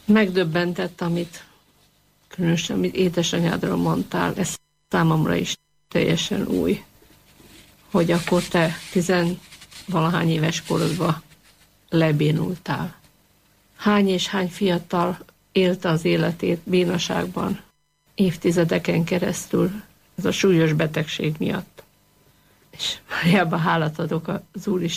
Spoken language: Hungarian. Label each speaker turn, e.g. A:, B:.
A: Megdöbbentett, különösen, amit édesanyádról mondtál, ez számomra is teljesen új, hogy akkor te 10-valahány éves korodban lebénultál. Hány és hány fiatal élte az életét bénaságban évtizedeken keresztül ez a súlyos betegség miatt. És hiába hálát adok az Úristen